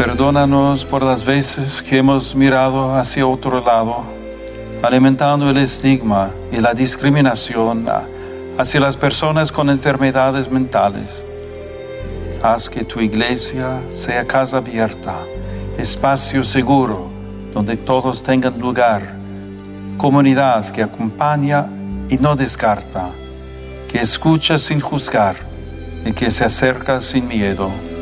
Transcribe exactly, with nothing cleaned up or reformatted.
Perdónanos por las veces que hemos mirado hacia otro lado, alimentando el estigma y la discriminación hacia las personas con enfermedades mentales. Haz que tu iglesia sea casa abierta, espacio seguro, donde todos tengan lugar, comunidad que acompaña y no descarta, que escucha sin juzgar y que se acerca sin miedo.